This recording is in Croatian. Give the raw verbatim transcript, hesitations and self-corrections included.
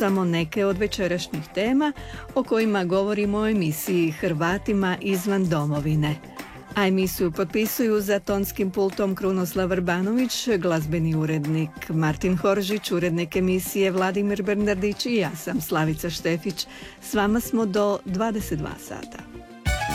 samo neke od večerašnjih tema o kojima govorimo u emisiji Hrvatima izvan domovine. A emisiju potpisuju za tonskim pultom Krunoslav Vrbanović, glazbeni urednik Martin Horžić, urednik emisije Vladimir Bernardić i ja sam Slavica Štefić. S vama smo do dvadeset dva sata.